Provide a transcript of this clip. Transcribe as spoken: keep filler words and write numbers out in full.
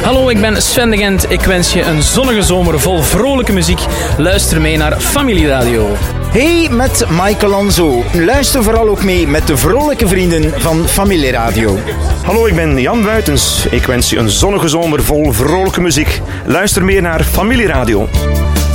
Hallo, ik ben Sven de Gent. Ik wens je een zonnige zomer vol vrolijke muziek. Luister mee naar Familieradio. Hey, met Michael Lanzo. Luister vooral ook mee met de vrolijke vrienden van Familieradio. Hallo, ik ben Jan Buitens. Ik wens je een zonnige zomer vol vrolijke muziek. Luister meer naar Familieradio.